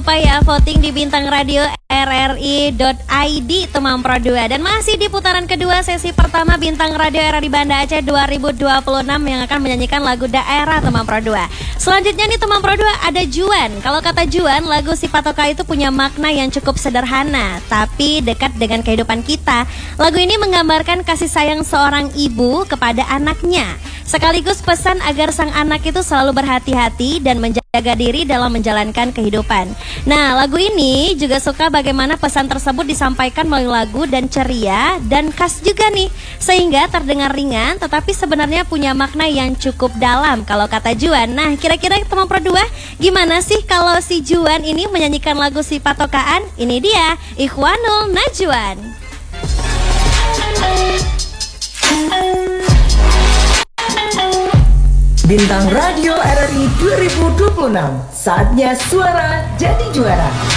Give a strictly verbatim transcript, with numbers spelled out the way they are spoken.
lupa ya voting di Bintang Radio R R I dot I D teman Pro dua. Dan masih di putaran kedua sesi pertama Bintang Radio R R I Banda Aceh dua ribu dua puluh enam yang akan menyanyikan lagu daerah teman Pro dua. Selanjutnya nih teman Pro dua ada Juan. Kalau kata Juan, lagu Si Patoka itu punya makna yang cukup sederhana tapi dekat dengan kehidupan kita. Lagu ini menggambarkan kasih sayang seorang ibu kepada anaknya, sekaligus pesan agar sang anak itu selalu berhati-hati dan menjaga diri dalam menjalankan kehidupan. Nah, lagu ini juga suka bagaimana pesan tersebut disampaikan melalui lagu dan ceria dan khas juga nih, sehingga terdengar ringan tetapi sebenarnya punya makna yang cukup dalam kalau kata Juan. Nah, kira-kira teman Pro dua, gimana sih kalau si Juan ini menyanyikan lagu Si Patokaan? Ini dia Ikhwanul Najwan. Bintang Radio R R I dua ribu dua puluh enam, saatnya suara jadi juara.